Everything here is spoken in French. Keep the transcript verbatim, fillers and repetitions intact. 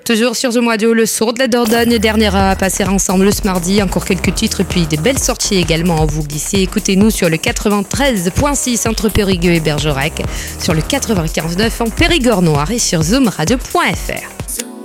Toujours sur Zoom Radio, le sourd de la Dordogne, dernière à passer ensemble ce mardi. Encore quelques titres et puis des belles sorties également à vous glisser. Écoutez-nous sur le quatre-vingt-treize virgule six entre Périgueux et Bergerac, sur le quatre-vingt-quinze virgule neuf en Périgord Noir et sur zoom radio point f r.